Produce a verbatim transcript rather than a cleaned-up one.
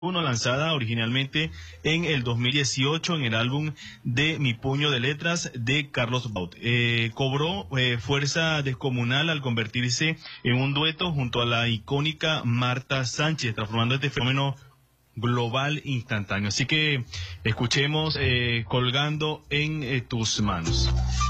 uno, lanzada originalmente en el dos mil dieciocho en el álbum de Mi Puño de Letras de Carlos Baute. Eh, cobró eh, fuerza descomunal al convertirse en un dueto junto a la icónica Marta Sánchez, transformando este fenómeno global instantáneo. Así que escuchemos eh, Colgando en eh, tus manos.